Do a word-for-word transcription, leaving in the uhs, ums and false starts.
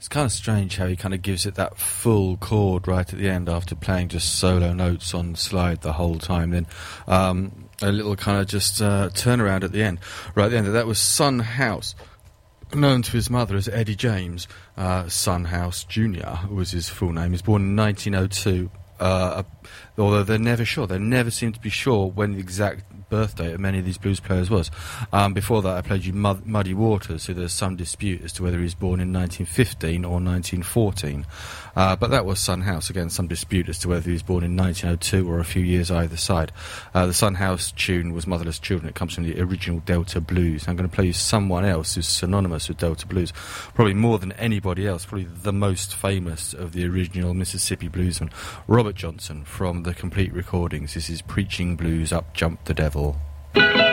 It's kind of strange how he kind of gives it that full chord right at the end after playing just solo notes on slide the whole time. Then um, a little kind of just uh, turnaround at the end. Right at the end, that was Son House. Known to his mother as Eddie James, uh, Son House Junior was his full name. He was born in nineteen oh two, uh, although they're never sure. They never seem to be sure when the exact birth date of many of these blues players was. Um, before that, I played you Mud- Muddy Waters, so there's some dispute as to whether he was born in nineteen fifteen or nineteen fourteen. Uh, but that was Son House. Again, some dispute as to whether he was born in nineteen oh two or a few years either side. Uh, the Son House tune was Motherless Children. It comes from the original Delta Blues. I'm going to play you someone else who's synonymous with Delta Blues, probably more than anybody else, probably the most famous of the original Mississippi bluesmen, Robert Johnson, from the Complete Recordings. This is Preaching Blues, Up Jumped the Devil.